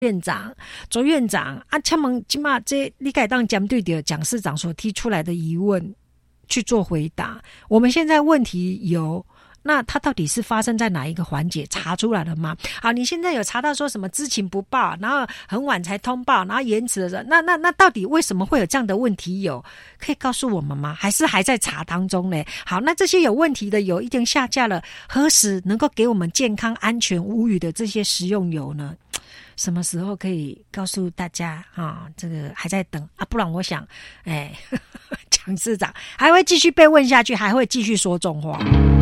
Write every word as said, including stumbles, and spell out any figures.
院长、卓院长啊，请问今嘛这你该当针对的蒋市长所提出来的疑问去做回答。我们现在问题有，那它到底是发生在哪一个环节？查出来了吗？好，你现在有查到说什么知情不报，然后很晚才通报，然后延迟了，那那那到底为什么会有这样的问题有？可以告诉我们吗？还是还在查当中呢？好，那这些有问题的油已经下架了，何时能够给我们健康、安全、无虞的这些食用油呢？什么时候可以告诉大家啊？这个还在等啊，不然我想，哎，蒋市长还会继续被问下去，还会继续说重话。